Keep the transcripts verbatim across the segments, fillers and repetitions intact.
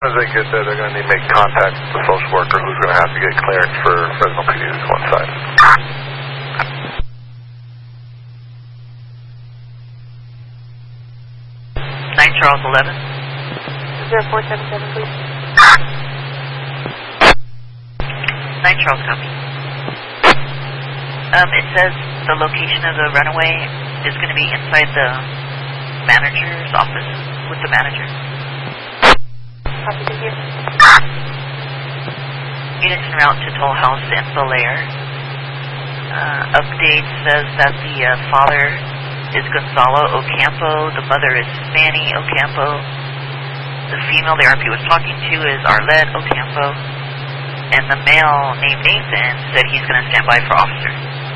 As they get there, they're going to need to make contact with the social worker who's going to have to get clearance for Fresno P D to go inside. nine Charles eleven. zero four seven seven, please. nine Charles, copy. Um, it says the location of the runaway is going to be inside the manager's office with the manager. Copy, thank you. Units en route to Toll House in Belair. Uh, update says that the uh, father is Gonzalo Ocampo, the mother is Fanny Ocampo, the female the R P was talking to is Arlette Ocampo, and the male named Nathan said he's going to stand by for officer.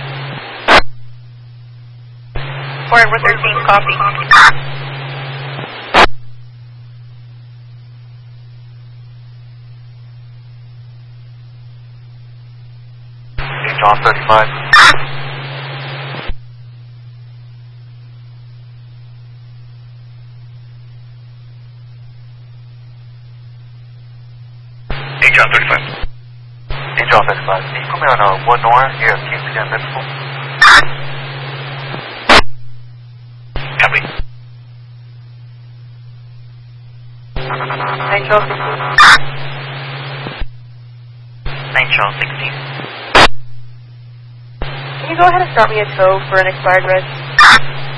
Forever thirteen, copy. John thirty-five. Hey, John thirty-five. Hey, John thirty-five. Can you put me on uh, one Nora here at Kingston Middle School? Copy. nine Charles sixteen. nine Charles sixteen. Can you go ahead and start me a tow for an expired red?